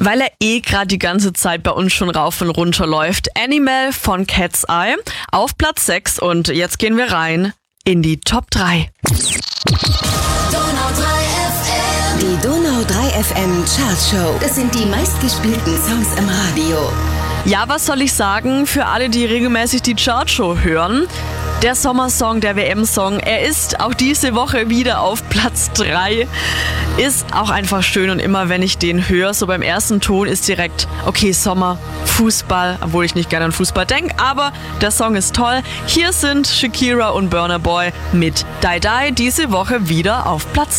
Weil er gerade die ganze Zeit bei uns schon rauf und runter läuft. Animal von Cat's Eye auf Platz 6 und jetzt gehen wir rein in die Top 3. Die Donau 3 FM Chartshow. Das sind die meistgespielten Songs im Radio. Ja, was soll ich sagen für alle, die regelmäßig die Chartshow hören? Der Sommersong, der WM-Song, er ist auch diese Woche wieder auf Platz 3. Ist auch einfach schön und immer wenn ich den höre, so beim ersten Ton ist direkt, okay, Sommer, Fußball, obwohl ich nicht gerne an Fußball denke, aber der Song ist toll. Hier sind Shakira und Burna Boy mit Die Die diese Woche wieder auf Platz 3.